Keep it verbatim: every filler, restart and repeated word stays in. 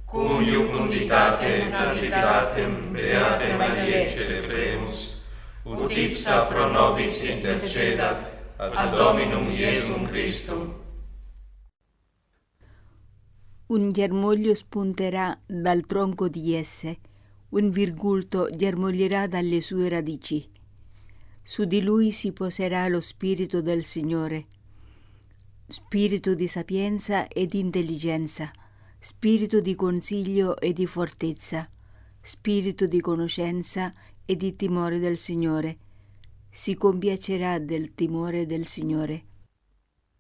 cum iucunditate navitatem Beate Mariae celebremus, ut ipsa pro nobis intercedat ad Dominum Iesum Christum. Un germoglio spunterà dal tronco di esse, un virgulto germoglierà dalle sue radici. Su di lui si poserà lo Spirito del Signore, spirito di sapienza e di intelligenza, spirito di consiglio e di fortezza, spirito di conoscenza e di timore del Signore. Si compiacerà del timore del Signore.